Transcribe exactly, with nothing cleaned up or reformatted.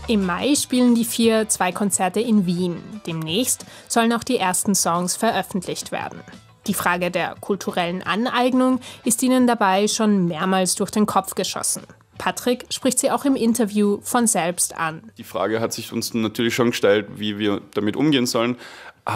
Im Mai spielen die vier zwei Konzerte in Wien. Demnächst sollen auch die ersten Songs veröffentlicht werden. Die Frage der kulturellen Aneignung ist ihnen dabei schon mehrmals durch den Kopf geschossen. Patrick spricht sie auch im Interview von selbst an. Die Frage hat sich uns natürlich schon gestellt, wie wir damit umgehen sollen.